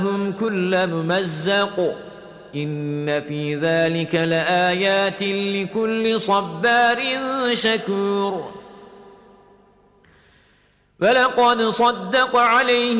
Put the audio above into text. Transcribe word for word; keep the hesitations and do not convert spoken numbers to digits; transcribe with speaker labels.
Speaker 1: هم كل ممزق إن في ذلك لآيات لكل صبار شكور. فلقد صدق عليه